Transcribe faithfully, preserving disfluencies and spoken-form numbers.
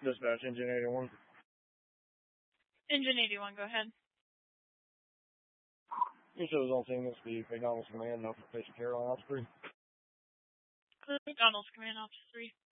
Dispatch, Engine eighty-one. Engine eighty-one, go ahead. You shows on scene this be McDonald's Command, notification Caroline Officer three. McDonald's Command Officer three.